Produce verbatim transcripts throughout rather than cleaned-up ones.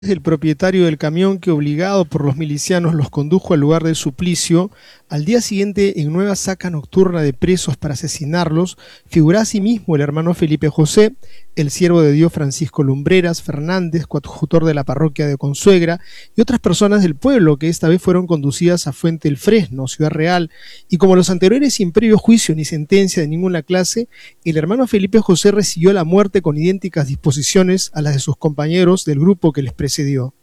El propietario del camión que, obligado por los milicianos, los condujo al lugar del suplicio, al día siguiente, en nueva saca nocturna de presos para asesinarlos, figura asimismo el hermano Felipe José, el siervo de Dios Francisco Lumbreras Fernández, coadjutor de la parroquia de Consuegra, y otras personas del pueblo que esta vez fueron conducidas a Fuente el Fresno, Ciudad Real, y como los anteriores sin previo juicio ni sentencia de ninguna clase, el hermano Felipe José recibió la muerte con idénticas disposiciones a las de sus compañeros del grupo que les precedió.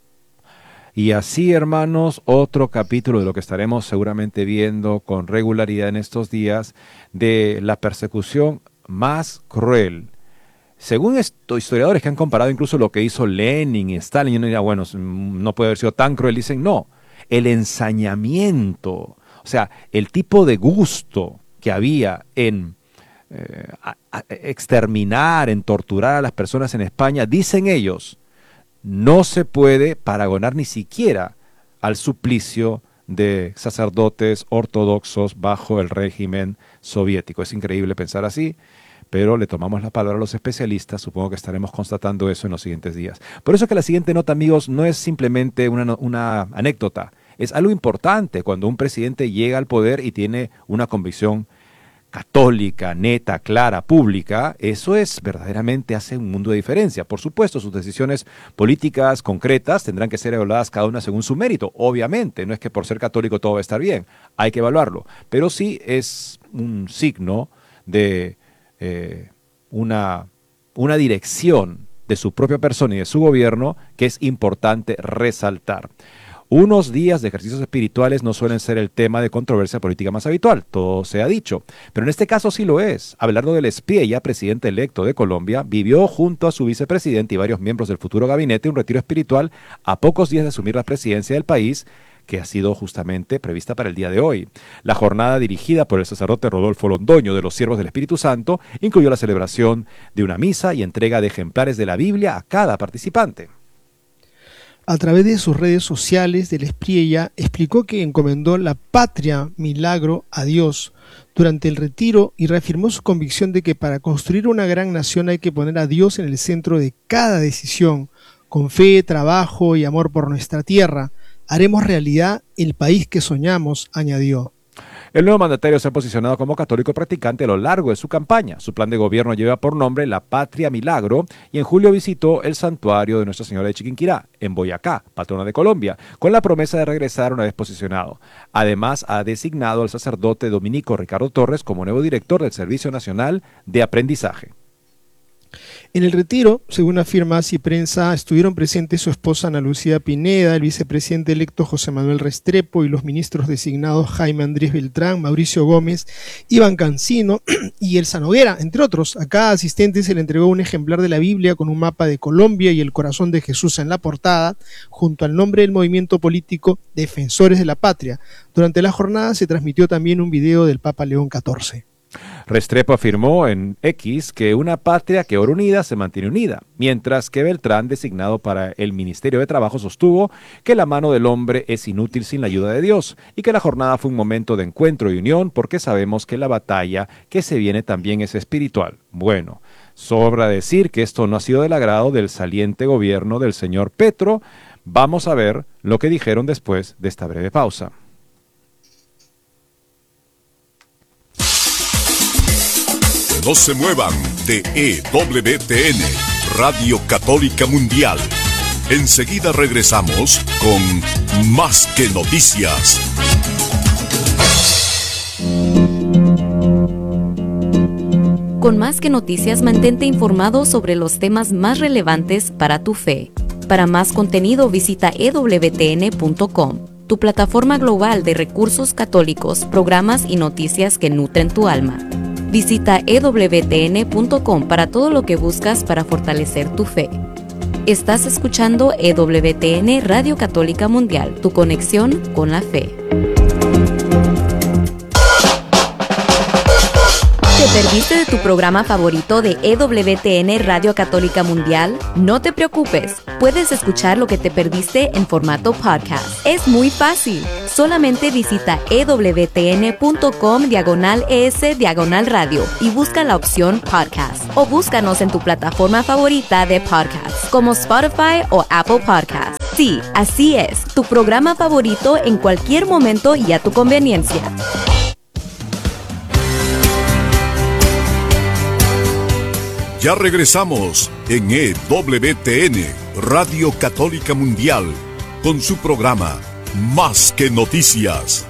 Y así, hermanos, otro capítulo de lo que estaremos seguramente viendo con regularidad en estos días, de la persecución más cruel. Según estos historiadores que han comparado incluso lo que hizo Lenin y Stalin, y uno dirá, bueno, no puede haber sido tan cruel, dicen, no, el ensañamiento, o sea, el tipo de gusto que había en eh, a, a exterminar, en torturar a las personas en España, dicen ellos, no se puede paragonar ni siquiera al suplicio de sacerdotes ortodoxos bajo el régimen soviético. Es increíble pensar así, pero le tomamos la palabra a los especialistas, supongo que estaremos constatando eso en los siguientes días. Por eso que la siguiente nota, amigos, no es simplemente una, una anécdota, es algo importante cuando un presidente llega al poder y tiene una convicción católica, neta, clara, pública. Eso es verdaderamente hace un mundo de diferencia. Por supuesto, sus decisiones políticas concretas tendrán que ser evaluadas cada una según su mérito. Obviamente, no es que por ser católico todo va a estar bien, hay que evaluarlo, pero sí es un signo de eh, una, una dirección de su propia persona y de su gobierno que es importante resaltar. Unos días de ejercicios espirituales no suelen ser el tema de controversia política más habitual, todo se ha dicho, pero en este caso sí lo es. Abelardo del Espía, ya presidente electo de Colombia, vivió junto a su vicepresidente y varios miembros del futuro gabinete un retiro espiritual a pocos días de asumir la presidencia del país, que ha sido justamente prevista para el día de hoy. La jornada, dirigida por el sacerdote Rodolfo Londoño de los Siervos del Espíritu Santo, incluyó la celebración de una misa y entrega de ejemplares de la Biblia a cada participante. A través de sus redes sociales, del Espriella explicó que encomendó la patria milagro a Dios durante el retiro y reafirmó su convicción de que para construir una gran nación hay que poner a Dios en el centro de cada decisión. Con fe, trabajo y amor por nuestra tierra, haremos realidad el país que soñamos, añadió. El nuevo mandatario se ha posicionado como católico practicante a lo largo de su campaña. Su plan de gobierno lleva por nombre La Patria Milagro y en julio visitó el santuario de Nuestra Señora de Chiquinquirá, en Boyacá, patrona de Colombia, con la promesa de regresar una vez posicionado. Además, ha designado al sacerdote dominico Ricardo Torres como nuevo director del Servicio Nacional de Aprendizaje. En el retiro, según afirma Así Prensa, estuvieron presentes su esposa Ana Lucía Pineda, el vicepresidente electo José Manuel Restrepo y los ministros designados Jaime Andrés Beltrán, Mauricio Gómez, Iván Cancino y Elsa Noguera, entre otros. A cada asistente se le entregó un ejemplar de la Biblia con un mapa de Colombia y el corazón de Jesús en la portada, junto al nombre del movimiento político Defensores de la Patria. Durante la jornada se transmitió también un video del Papa León catorce. Restrepo afirmó en X que una patria que ora unida se mantiene unida, mientras que Beltrán, designado para el Ministerio de Trabajo, sostuvo que la mano del hombre es inútil sin la ayuda de Dios y que la jornada fue un momento de encuentro y unión porque sabemos que la batalla que se viene también es espiritual. Bueno, sobra decir que esto no ha sido del agrado del saliente gobierno del señor Petro. Vamos a ver lo que dijeron después de esta breve pausa. No se muevan de E W T N, Radio Católica Mundial. Enseguida regresamos con Más que Noticias. Con Más que Noticias, mantente informado sobre los temas más relevantes para tu fe. Para más contenido, visita e w t n punto com, tu plataforma global de recursos católicos, programas y noticias que nutren tu alma. Visita e w t n punto com para todo lo que buscas para fortalecer tu fe. Estás escuchando E W T N Radio Católica Mundial, tu conexión con la fe. perdiste de tu programa favorito de E W T N Radio Católica Mundial? No te preocupes, puedes escuchar lo que te perdiste en formato podcast. Es muy fácil, solamente visita ewtn.com diagonal es diagonal radio y busca la opción podcast. O búscanos en tu plataforma favorita de podcast, como Spotify o Apple Podcasts. Sí, así es, tu programa favorito en cualquier momento y a tu conveniencia. Ya regresamos en E W T N, Radio Católica Mundial, con su programa Más que Noticias.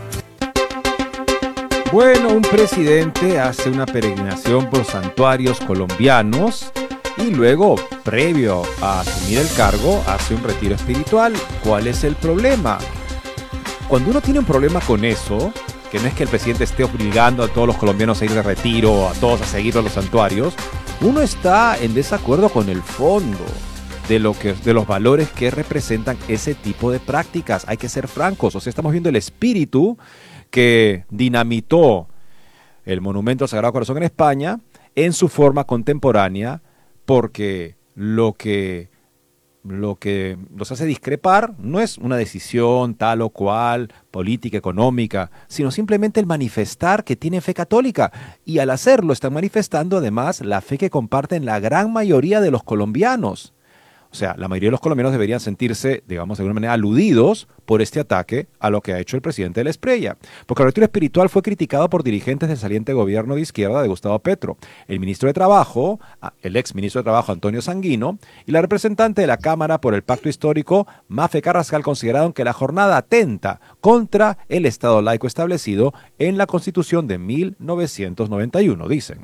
Bueno, un presidente hace una peregrinación por santuarios colombianos y luego, previo a asumir el cargo, hace un retiro espiritual. ¿Cuál es el problema? Cuando uno tiene un problema con eso, que no es que el presidente esté obligando a todos los colombianos a ir de retiro, a todos a seguir a los santuarios, uno está en desacuerdo con el fondo de, lo que, de los valores que representan ese tipo de prácticas. Hay que ser francos, o sea, estamos viendo el espíritu que dinamitó el monumento al Sagrado Corazón en España en su forma contemporánea, porque lo que, lo que los hace discrepar no es una decisión tal o cual, política, económica, sino simplemente el manifestar que tienen fe católica. Y al hacerlo están manifestando además la fe que comparten la gran mayoría de los colombianos. O sea, la mayoría de los colombianos deberían sentirse, digamos, de alguna manera aludidos por este ataque a lo que ha hecho el presidente de la Espriella. Porque el retiro espiritual fue criticado por dirigentes del saliente gobierno de izquierda de Gustavo Petro, el ministro de Trabajo, el ex ministro de Trabajo Antonio Sanguino, y la representante de la Cámara por el Pacto Histórico, Mafe Carrascal, consideraron que la jornada atenta contra el Estado laico establecido en la Constitución de mil novecientos noventa y uno, dicen.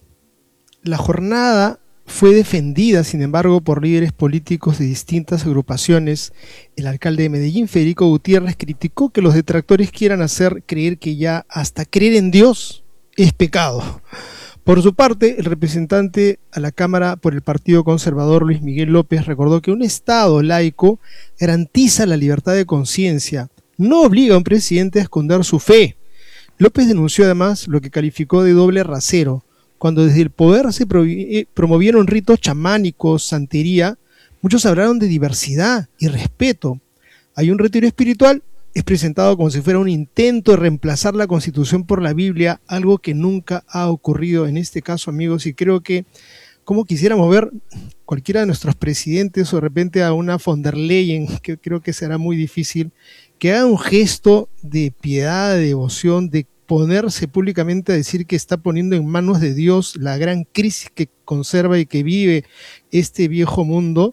La jornada fue defendida, sin embargo, por líderes políticos de distintas agrupaciones. El alcalde de Medellín, Federico Gutiérrez, criticó que los detractores quieran hacer creer que ya hasta creer en Dios es pecado. Por su parte, el representante a la Cámara por el Partido Conservador, Luis Miguel López, recordó que un Estado laico garantiza la libertad de conciencia, no obliga a un presidente a esconder su fe. López denunció además lo que calificó de doble rasero, cuando desde el poder se promovieron ritos chamánicos, santería. Muchos hablaron de diversidad y respeto. Hay un retiro espiritual, es presentado como si fuera un intento de reemplazar la Constitución por la Biblia, algo que nunca ha ocurrido en este caso, amigos, y creo que como quisiéramos ver cualquiera de nuestros presidentes o de repente a una von der Leyen, que creo que será muy difícil, que haga un gesto de piedad, de devoción, de ponerse públicamente a decir que está poniendo en manos de Dios la gran crisis que conserva y que vive este viejo mundo.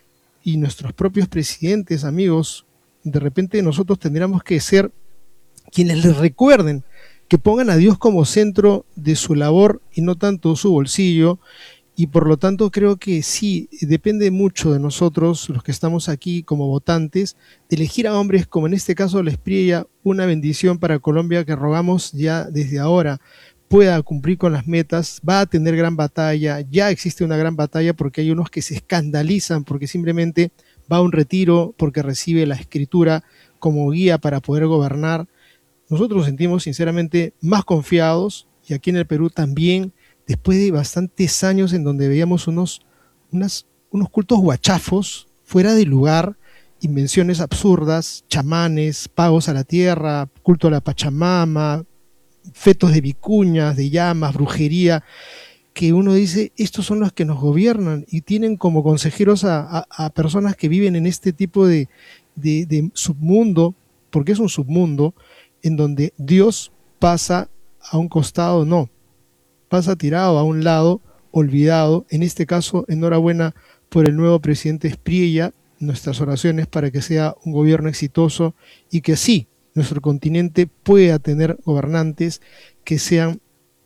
Y nuestros propios presidentes, amigos, de repente nosotros tendríamos que ser quienes les recuerden que pongan a Dios como centro de su labor y no tanto su bolsillo. Y por lo tanto creo que sí, depende mucho de nosotros, los que estamos aquí como votantes, de elegir a hombres como en este caso la Espriella, una bendición para Colombia que rogamos ya desde ahora pueda cumplir con las metas. Va a tener gran batalla, ya existe una gran batalla porque hay unos que se escandalizan porque simplemente va a un retiro, porque recibe la Escritura como guía para poder gobernar. Nosotros nos sentimos sinceramente más confiados, y aquí en el Perú también, después de bastantes años en donde veíamos unos, unas, unos cultos guachafos, fuera de lugar, invenciones absurdas, chamanes, pagos a la tierra, culto a la Pachamama, fetos de vicuñas, de llamas, brujería, que uno dice, estos son los que nos gobiernan y tienen como consejeros a, a, a personas que viven en este tipo de, de, de submundo, porque es un submundo, en donde Dios pasa a un costado, no, pasa tirado a un lado, olvidado. En este caso, enhorabuena por el nuevo presidente Espriella, nuestras oraciones para que sea un gobierno exitoso y que sí, nuestro continente pueda tener gobernantes que sean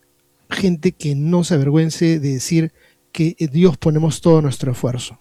gente que no se avergüence de decir que Dios ponemos todo nuestro esfuerzo.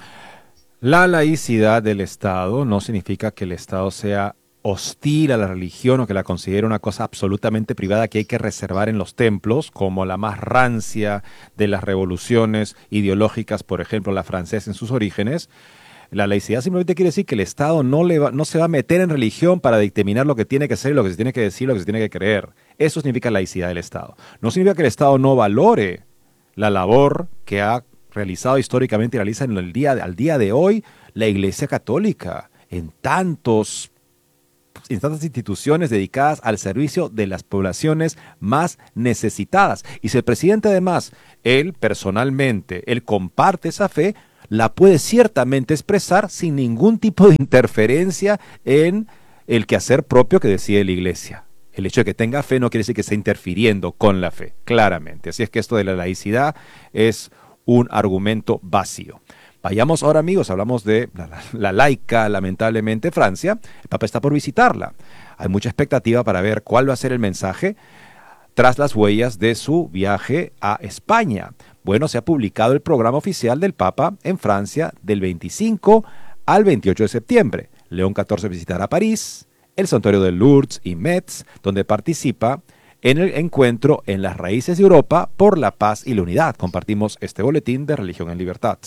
La laicidad del Estado no significa que el Estado sea hostil a la religión o que la considere una cosa absolutamente privada que hay que reservar en los templos, como la más rancia de las revoluciones ideológicas, por ejemplo la francesa en sus orígenes. La laicidad simplemente quiere decir que el Estado no, le va, no se va a meter en religión para determinar lo que tiene que ser, lo que se tiene que decir, lo que se tiene que creer. Eso significa laicidad del Estado. No significa que el Estado no valore la labor que ha realizado históricamente y realiza en el día, al día de hoy la Iglesia Católica en tantos en tantas instituciones dedicadas al servicio de las poblaciones más necesitadas. Y si el presidente además, él personalmente, él comparte esa fe, la puede ciertamente expresar sin ningún tipo de interferencia en el quehacer propio que decide la Iglesia. El hecho de que tenga fe no quiere decir que esté interfiriendo con la fe, claramente. Así es que esto de la laicidad es un argumento vacío. Vayamos ahora, amigos, hablamos de la, la, la laica, lamentablemente, Francia. El Papa está por visitarla. Hay mucha expectativa para ver cuál va a ser el mensaje tras las huellas de su viaje a España. Bueno, se ha publicado el programa oficial del Papa en Francia del veinticinco al veintiocho de septiembre. León catorce visitará París, el santuario de Lourdes y Metz, donde participa en el encuentro en las raíces de Europa por la paz y la unidad. Compartimos este boletín de Religión en Libertad.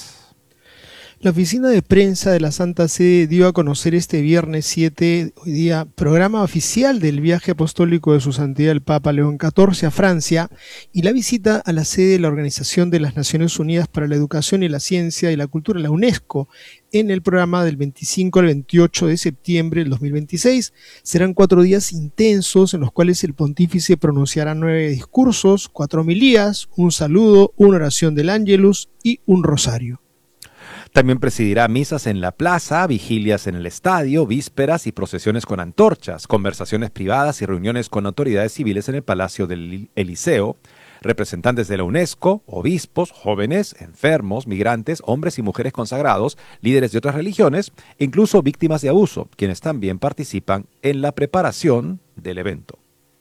La oficina de prensa de la Santa Sede dio a conocer este viernes siete, hoy día, programa oficial del viaje apostólico de su santidad el Papa León catorce a Francia y la visita a la sede de la Organización de las Naciones Unidas para la Educación y la Ciencia y la Cultura, la UNESCO, en el programa del veinticinco al veintiocho de septiembre del dos mil veintiséis. Serán cuatro días intensos en los cuales el pontífice pronunciará nueve discursos, cuatro homilías, un saludo, una oración del Ángelus y un rosario. También presidirá misas en la plaza, vigilias en el estadio, vísperas y procesiones con antorchas, conversaciones privadas y reuniones con autoridades civiles en el Palacio del Eliseo, representantes de la UNESCO, obispos, jóvenes, enfermos, migrantes, hombres y mujeres consagrados, líderes de otras religiones e incluso víctimas de abuso, quienes también participan en la preparación del evento.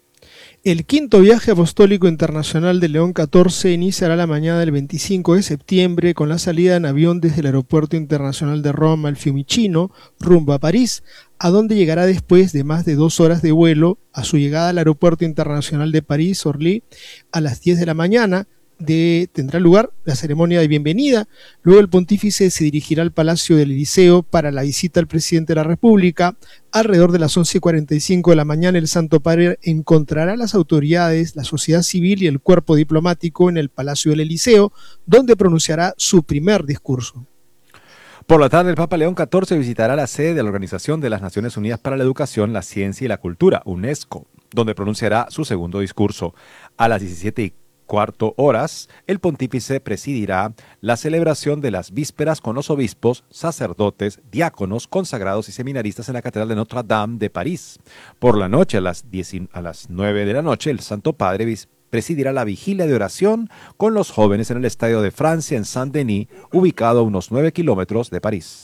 El quinto viaje apostólico internacional de León catorce iniciará la mañana del veinticinco de septiembre con la salida en avión desde el Aeropuerto Internacional de Roma, el Fiumicino, rumbo a París, a donde llegará después de más de dos horas de vuelo. A su llegada al Aeropuerto Internacional de París, Orly, a las diez de la mañana, de, tendrá lugar la ceremonia de bienvenida. Luego el pontífice se dirigirá al Palacio del Eliseo para la visita al presidente de la República. Alrededor de las once y cuarenta y cinco de la mañana el Santo Padre encontrará a las autoridades, la sociedad civil y el cuerpo diplomático en el Palacio del Eliseo, donde pronunciará su primer discurso. Por la tarde, el Papa León catorce visitará la sede de la Organización de las Naciones Unidas para la Educación, la Ciencia y la Cultura, UNESCO, donde pronunciará su segundo discurso. A las diecisiete y cuarto horas, el pontífice presidirá la celebración de las vísperas con los obispos, sacerdotes, diáconos, consagrados y seminaristas en la Catedral de Notre Dame de París. Por la noche, a las, diez, a las nueve de la noche, el Santo Padre presidirá la vigilia de oración con los jóvenes en el Estadio de Francia en Saint-Denis, ubicado a unos nueve kilómetros de París.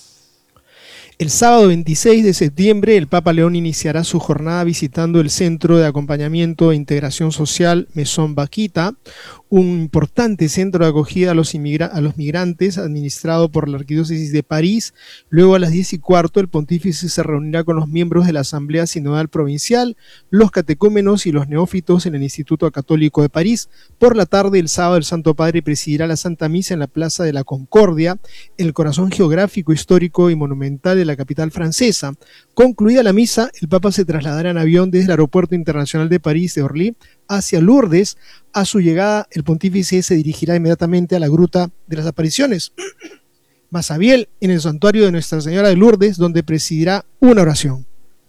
El sábado veintiséis de septiembre, el Papa León iniciará su jornada visitando el Centro de Acompañamiento e Integración Social Maison Vaquita, un importante centro de acogida a los, inmigra- a los migrantes administrado por la Arquidiócesis de París. Luego a las diez y cuarto, el pontífice se reunirá con los miembros de la Asamblea Sinodal Provincial, los catecúmenos y los neófitos en el Instituto Católico de París. Por la tarde, el sábado, el Santo Padre presidirá la Santa Misa en la Plaza de la Concordia, el corazón geográfico, histórico y monumental de la capital francesa. Concluida la misa, el Papa se trasladará en avión desde el Aeropuerto Internacional de París de Orly hacia Lourdes. A su llegada, el pontífice se dirigirá inmediatamente a la Gruta de las Apariciones, Masabiel, en el santuario de Nuestra Señora de Lourdes, donde presidirá una oración.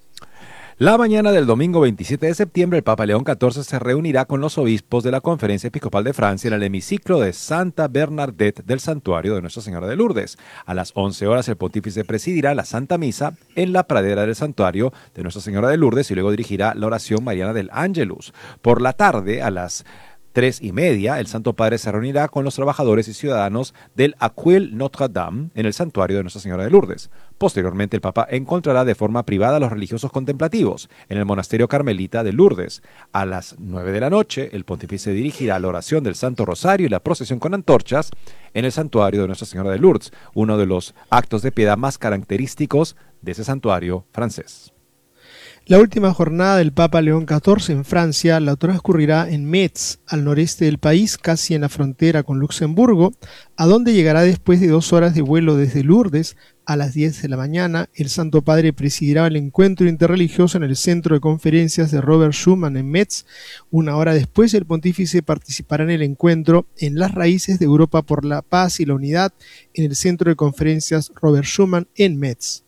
La mañana del domingo veintisiete de septiembre, el Papa León catorce se reunirá con los obispos de la Conferencia Episcopal de Francia en el hemiciclo de Santa Bernadette del Santuario de Nuestra Señora de Lourdes. A las once horas, el pontífice presidirá la Santa Misa en la pradera del Santuario de Nuestra Señora de Lourdes y luego dirigirá la oración mariana del Ángelus. Por la tarde, a las tres y media, el Santo Padre se reunirá con los trabajadores y ciudadanos del Aquile Notre Dame en el Santuario de Nuestra Señora de Lourdes. Posteriormente, el Papa encontrará de forma privada a los religiosos contemplativos en el Monasterio Carmelita de Lourdes. A las nueve de la noche, el pontífice dirigirá la oración del Santo Rosario y la procesión con antorchas en el Santuario de Nuestra Señora de Lourdes, uno de los actos de piedad más característicos de ese santuario francés. La última jornada del Papa León catorce en Francia la transcurrirá en Metz, al noreste del país, casi en la frontera con Luxemburgo, a donde llegará después de dos horas de vuelo desde Lourdes. A las diez de la mañana, el Santo Padre presidirá el encuentro interreligioso en el Centro de Conferencias de Robert Schuman en Metz. Una hora después, el pontífice participará en el encuentro En las raíces de Europa por la paz y la unidad en el Centro de Conferencias Robert Schuman en Metz.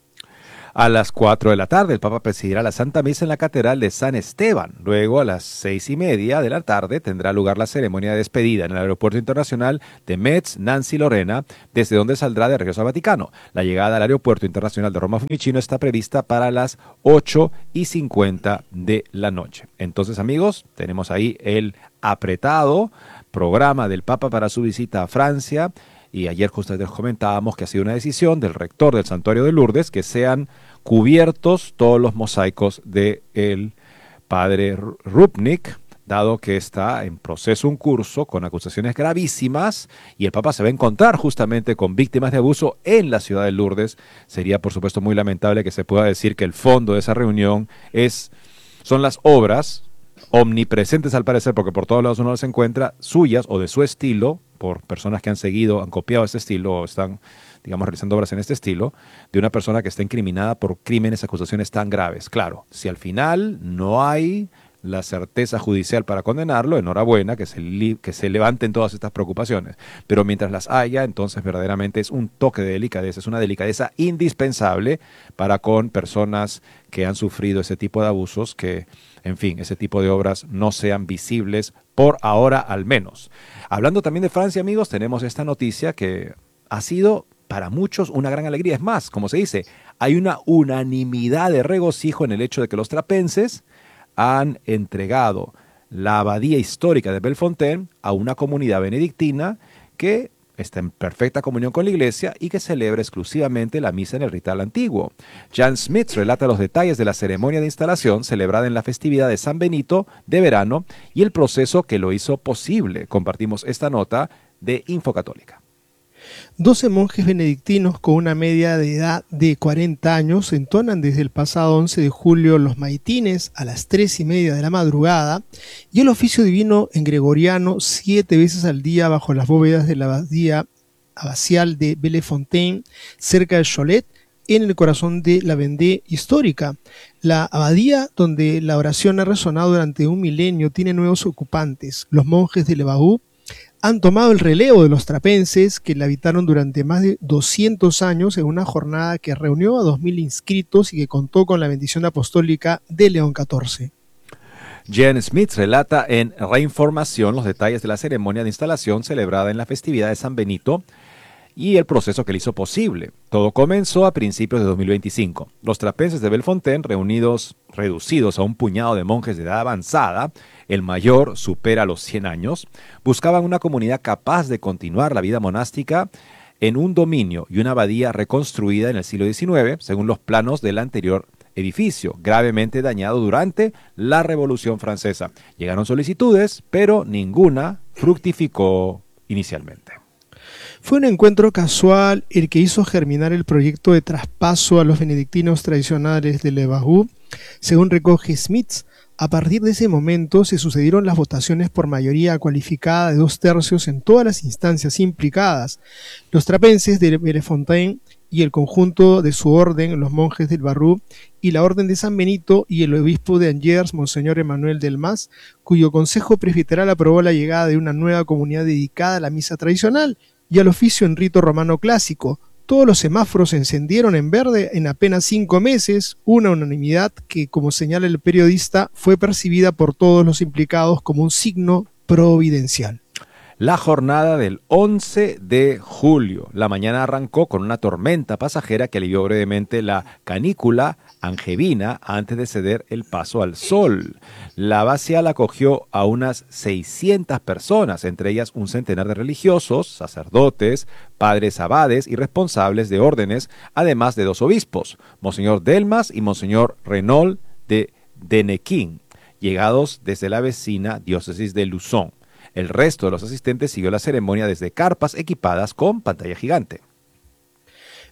A las cuatro de la tarde, el Papa presidirá la Santa Misa en la Catedral de San Esteban. Luego, a las seis y media de la tarde, tendrá lugar la ceremonia de despedida en el Aeropuerto Internacional de Metz-Nancy-Lorena, desde donde saldrá de regreso al Vaticano. La llegada al Aeropuerto Internacional de Roma Fiumicino está prevista para las ocho y cincuenta de la noche. Entonces, amigos, tenemos ahí el apretado programa del Papa para su visita a Francia. Y ayer justamente les comentábamos que ha sido una decisión del rector del Santuario de Lourdes que sean cubiertos todos los mosaicos del padre Rupnik, dado que está en proceso un curso con acusaciones gravísimas y el Papa se va a encontrar justamente con víctimas de abuso en la ciudad de Lourdes. Sería, por supuesto, muy lamentable que se pueda decir que el fondo de esa reunión es, son las obras omnipresentes al parecer, porque por todos lados uno las encuentra, suyas o de su estilo, por personas que han seguido, han copiado este estilo o están, digamos, realizando obras en este estilo, de una persona que está incriminada por crímenes, acusaciones tan graves. Claro, si al final no hay la certeza judicial para condenarlo, enhorabuena, que se, li- que se levanten todas estas preocupaciones. Pero mientras las haya, entonces verdaderamente es un toque de delicadeza, es una delicadeza indispensable para con personas que han sufrido ese tipo de abusos, que, en fin, ese tipo de obras no sean visibles por ahora al menos. Hablando también de Francia, amigos, tenemos esta noticia que ha sido para muchos una gran alegría. Es más, como se dice, hay una unanimidad de regocijo en el hecho de que los trapenses han entregado la abadía histórica de Bellefontaine a una comunidad benedictina que está en perfecta comunión con la iglesia y que celebra exclusivamente la misa en el ritual antiguo. Jan Smith relata los detalles de la ceremonia de instalación celebrada en la festividad de San Benito de verano y el proceso que lo hizo posible. Compartimos esta nota de Infocatólica. doce monjes benedictinos con una media de edad de cuarenta años entonan desde el pasado once de julio los maitines a las tres y media de la madrugada y el oficio divino en gregoriano siete veces al día bajo las bóvedas de la abadía abacial de Bellefontaine, cerca de Cholet, en el corazón de la Vendée histórica. La abadía, donde la oración ha resonado durante un milenio, tiene nuevos ocupantes. Los monjes de Lebaú han tomado el relevo de los trapenses que la habitaron durante más de doscientos años en una jornada que reunió a dos mil inscritos y que contó con la bendición apostólica de León catorce. Jan Smith relata en Reinformación los detalles de la ceremonia de instalación celebrada en la festividad de San Benito y el proceso que le hizo posible. Todo comenzó a principios de dos mil veinticinco. Los trapenses de Bellefontaine, reunidos, reducidos a un puñado de monjes de edad avanzada, el mayor supera los cien años, buscaban una comunidad capaz de continuar la vida monástica en un dominio y una abadía reconstruida en el siglo diecinueve, según los planos del anterior edificio, gravemente dañado durante la Revolución Francesa. Llegaron solicitudes, pero ninguna fructificó inicialmente. Fue un encuentro casual el que hizo germinar el proyecto de traspaso a los benedictinos tradicionales de Lebaú. Según recoge Smith, a partir de ese momento se sucedieron las votaciones por mayoría cualificada de dos tercios en todas las instancias implicadas. Los trapenses de Bellefontaine y el conjunto de su orden, los monjes del Barrú, y la orden de San Benito y el obispo de Angers, Monseñor Emmanuel Delmas, cuyo consejo presbiteral aprobó la llegada de una nueva comunidad dedicada a la misa tradicional y al oficio en rito romano clásico. Todos los semáforos se encendieron en verde en apenas cinco meses, una unanimidad que, como señala el periodista, fue percibida por todos los implicados como un signo providencial. La jornada del once de julio. La mañana arrancó con una tormenta pasajera que alivió brevemente la canícula angevina antes de ceder el paso al sol. La abacial acogió a unas seiscientas personas, entre ellas un centenar de religiosos, sacerdotes, padres abades y responsables de órdenes, además de dos obispos, Monseñor Delmas y Monseñor Renaud de Denequín, llegados desde la vecina diócesis de Luzón. El resto de los asistentes siguió la ceremonia desde carpas equipadas con pantalla gigante.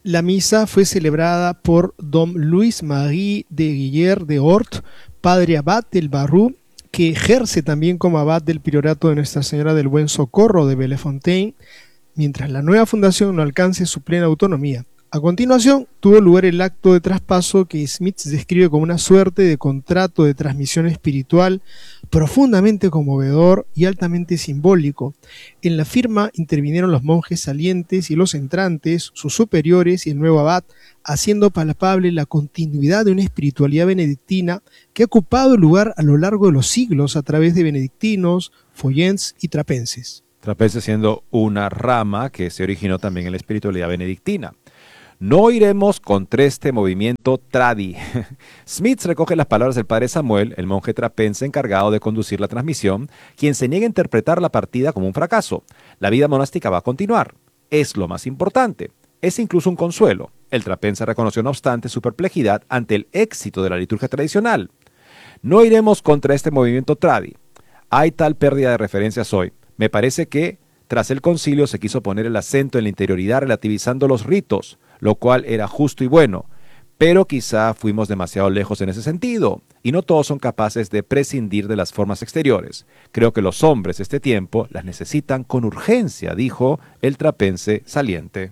La misa fue celebrada por don Luis Marie de Guiller de Hort, padre abad del Barroux, que ejerce también como abad del priorato de Nuestra Señora del Buen Socorro de Bellefontaine, mientras la nueva fundación no alcance su plena autonomía. A continuación, tuvo lugar el acto de traspaso que Smith describe como una suerte de contrato de transmisión espiritual profundamente conmovedor y altamente simbólico. En la firma intervinieron los monjes salientes y los entrantes, sus superiores y el nuevo abad, haciendo palpable la continuidad de una espiritualidad benedictina que ha ocupado lugar a lo largo de los siglos a través de benedictinos, follens y trapenses. Trapenses siendo una rama que se originó también en la espiritualidad benedictina. No iremos contra este movimiento tradi. Smith recoge las palabras del padre Samuel, el monje trapense encargado de conducir la transmisión, quien se niega a interpretar la partida como un fracaso. La vida monástica va a continuar. Es lo más importante. Es incluso un consuelo. El trapense reconoció no obstante su perplejidad ante el éxito de la liturgia tradicional. No iremos contra este movimiento tradi. Hay tal pérdida de referencias hoy. Me parece que, tras el concilio, se quiso poner el acento en la interioridad relativizando los ritos, lo cual era justo y bueno, pero quizá fuimos demasiado lejos en ese sentido, y no todos son capaces de prescindir de las formas exteriores. Creo que los hombres de este tiempo las necesitan con urgencia, dijo el trapense saliente.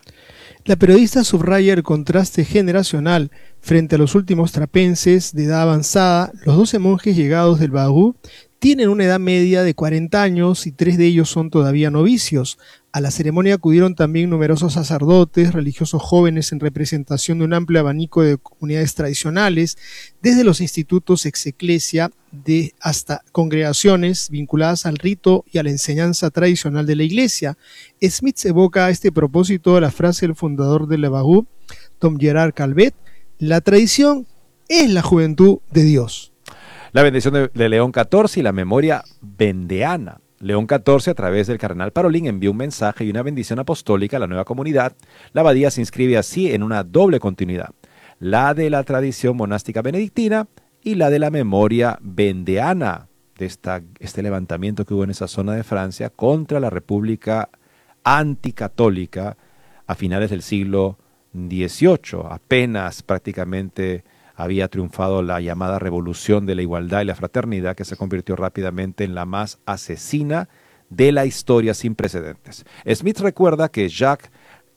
La periodista subraya el contraste generacional. Frente a los últimos trapenses de edad avanzada, los doce monjes llegados del Barroux tienen una edad media de cuarenta años y tres de ellos son todavía novicios. A la ceremonia acudieron también numerosos sacerdotes, religiosos jóvenes en representación de un amplio abanico de comunidades tradicionales, desde los institutos ex ecclesia de hasta congregaciones vinculadas al rito y a la enseñanza tradicional de la Iglesia. Smith evoca a este propósito la frase del fundador de Le Barroux, don Gerard Calvet: la tradición es la juventud de Dios. La bendición de, de León catorce y la memoria vendeana. León catorce, a través del cardenal Parolin, envió un mensaje y una bendición apostólica a la nueva comunidad. La abadía se inscribe así en una doble continuidad, la de la tradición monástica benedictina y la de la memoria vendeana, de esta, este levantamiento que hubo en esa zona de Francia contra la república anticatólica a finales del siglo dieciocho, apenas prácticamente había triunfado la llamada Revolución de la Igualdad y la Fraternidad, que se convirtió rápidamente en la más asesina de la historia sin precedentes. Smith recuerda que Jacques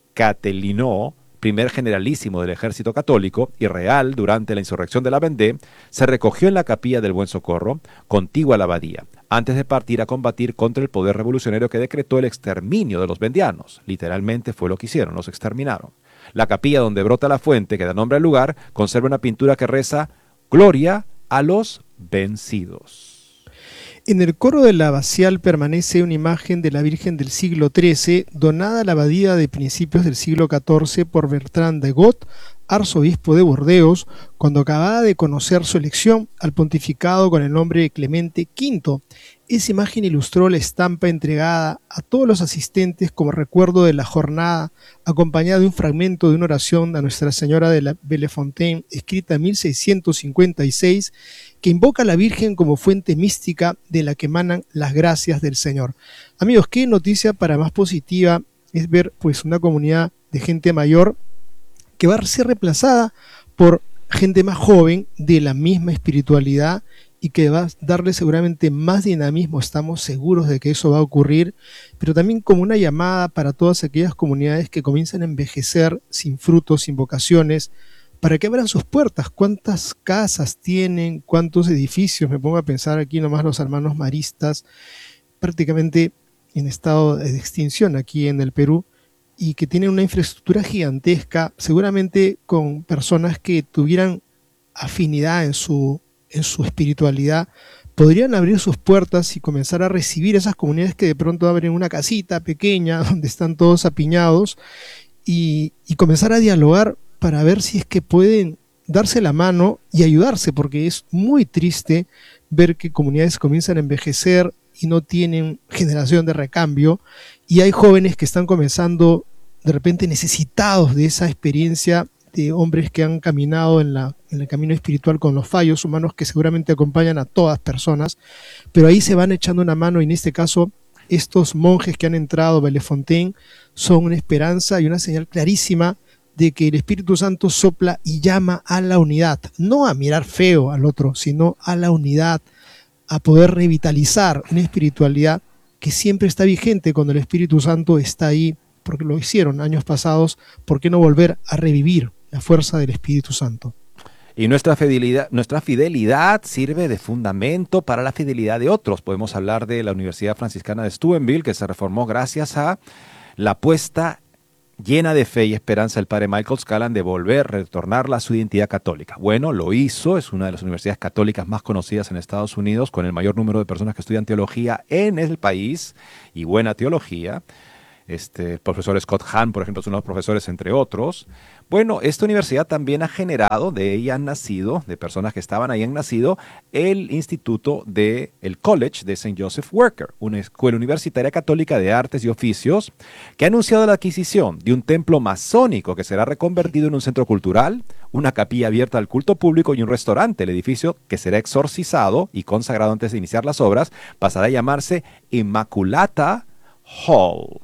Catelinot, primer generalísimo del ejército católico y real durante la insurrección de la Vendée, se recogió en la capilla del Buen Socorro, contigua a la abadía, antes de partir a combatir contra el poder revolucionario que decretó el exterminio de los vendianos. Literalmente fue lo que hicieron, los exterminaron. La capilla donde brota la fuente, que da nombre al lugar, conserva una pintura que reza «Gloria a los vencidos». En el coro de la abacial permanece una imagen de la Virgen del siglo trece, donada a la abadía de principios del siglo catorce por Bertrand de Got, arzobispo de Burdeos, cuando acababa de conocer su elección al pontificado con el nombre de Clemente quinto. Esa imagen ilustró la estampa entregada a todos los asistentes como recuerdo de la jornada, acompañada de un fragmento de una oración a Nuestra Señora de la Bellefontaine, escrita en mil seiscientos cincuenta y seis, que invoca a la Virgen como fuente mística de la que emanan las gracias del Señor. Amigos, qué noticia para más positiva es ver pues una comunidad de gente mayor que va a ser reemplazada por gente más joven de la misma espiritualidad y que va a darle seguramente más dinamismo. Estamos seguros de que eso va a ocurrir, pero también como una llamada para todas aquellas comunidades que comienzan a envejecer sin frutos, sin vocaciones, para que abran sus puertas. ¿Cuántas casas tienen? ¿Cuántos edificios? Me pongo a pensar aquí nomás los hermanos maristas, prácticamente en estado de extinción aquí en el Perú, y que tienen una infraestructura gigantesca, seguramente con personas que tuvieran afinidad en su, en su espiritualidad, podrían abrir sus puertas y comenzar a recibir esas comunidades que de pronto abren una casita pequeña donde están todos apiñados y, y comenzar a dialogar para ver si es que pueden darse la mano y ayudarse, porque es muy triste ver que comunidades comienzan a envejecer y no tienen generación de recambio, y hay jóvenes que están comenzando de repente necesitados de esa experiencia de hombres que han caminado en, la, en el camino espiritual con los fallos humanos que seguramente acompañan a todas personas, pero ahí se van echando una mano, y en este caso estos monjes que han entrado a Bellefontaine son una esperanza y una señal clarísima de que el Espíritu Santo sopla y llama a la unidad, no a mirar feo al otro, sino a la unidad, a poder revitalizar una espiritualidad que siempre está vigente cuando el Espíritu Santo está ahí, porque lo hicieron años pasados. ¿Por qué no volver a revivir la fuerza del Espíritu Santo? Y nuestra fidelidad, nuestra fidelidad sirve de fundamento para la fidelidad de otros. Podemos hablar de la Universidad Franciscana de Steubenville, que se reformó gracias a la apuesta llena de fe y esperanza del padre Michael Scallan de volver, retornarla a su identidad católica. Bueno, lo hizo, es una de las universidades católicas más conocidas en Estados Unidos, con el mayor número de personas que estudian teología en el país, y buena teología. Este, el profesor Scott Hahn, por ejemplo, es uno de los profesores, entre otros. Bueno, esta universidad también ha generado, de ella han nacido, de personas que estaban ahí han nacido, el instituto de, el College de Saint Joseph Worker, una escuela universitaria católica de artes y oficios, que ha anunciado la adquisición de un templo masónico que será reconvertido en un centro cultural, una capilla abierta al culto público y un restaurante. El edificio, que será exorcizado y consagrado antes de iniciar las obras, pasará a llamarse Immaculata Hall.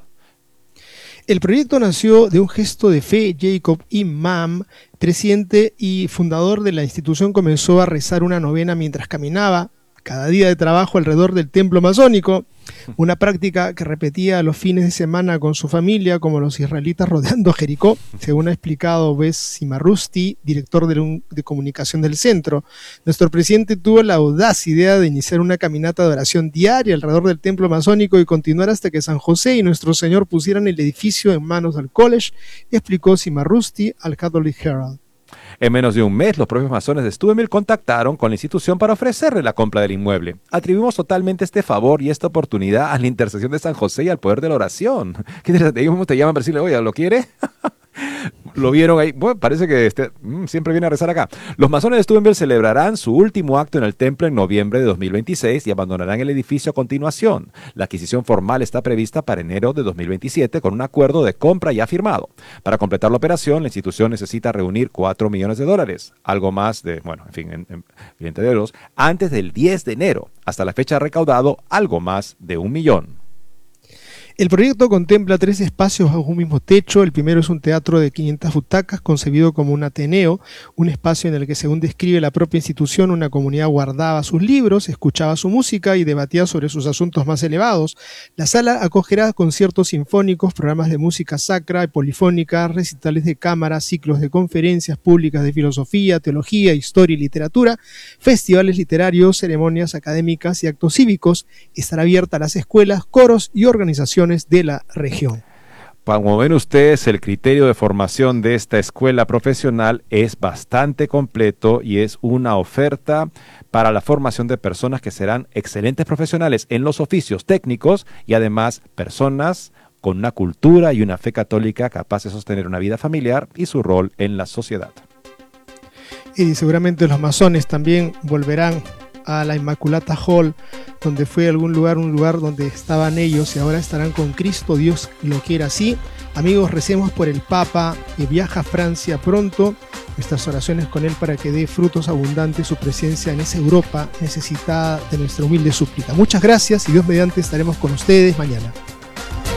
El proyecto nació de un gesto de fe. Jacob Imam, presidente y fundador de la institución, comenzó a rezar una novena mientras caminaba cada día de trabajo alrededor del templo masónico, una práctica que repetía los fines de semana con su familia, como los israelitas rodeando Jericó, según ha explicado Wes Simarusti, director de, de comunicación del centro. Nuestro presidente tuvo la audaz idea de iniciar una caminata de oración diaria alrededor del templo masónico y continuar hasta que San José y Nuestro Señor pusieran el edificio en manos del college, explicó Simarusti al Catholic Herald. En menos de un mes, los propios masones de Steubenville contactaron con la institución para ofrecerle la compra del inmueble. Atribuimos totalmente este favor y esta oportunidad a la intercesión de San José y al poder de la oración. Qué interesante. Ellos mismos te llaman para decirle, oye, ¿lo quiere? Lo vieron ahí. Bueno, parece que este, mmm, siempre viene a rezar acá. Los masones de Steubenville celebrarán su último acto en el templo en noviembre de dos mil veintiséis y abandonarán el edificio a continuación. La adquisición formal está prevista para enero de dos mil veintisiete con un acuerdo de compra ya firmado. Para completar la operación, la institución necesita reunir cuatro millones de dólares, algo más de, bueno, en fin, en, en, en de euros, antes del diez de enero. Hasta la fecha ha recaudado algo más de un millón. El proyecto contempla tres espacios bajo un mismo techo. El primero es un teatro de quinientas butacas concebido como un ateneo, un espacio en el que, según describe la propia institución, una comunidad guardaba sus libros, escuchaba su música y debatía sobre sus asuntos más elevados. La sala acogerá conciertos sinfónicos, programas de música sacra y polifónica, recitales de cámara, ciclos de conferencias públicas de filosofía, teología, historia y literatura, festivales literarios, ceremonias académicas y actos cívicos. Estará abierta a las escuelas, coros y organizaciones de la región. Como ven ustedes, el criterio de formación de esta escuela profesional es bastante completo y es una oferta para la formación de personas que serán excelentes profesionales en los oficios técnicos y además personas con una cultura y una fe católica capaz de sostener una vida familiar y su rol en la sociedad. Y seguramente los masones también volverán a la Immaculata Hall, donde fue algún lugar, un lugar donde estaban ellos y ahora estarán con Cristo, Dios lo quiera así. Amigos, recemos por el Papa que viaja a Francia pronto, nuestras oraciones con él para que dé frutos abundantes su presencia en esa Europa necesitada de nuestra humilde súplica. Muchas gracias y Dios mediante estaremos con ustedes mañana.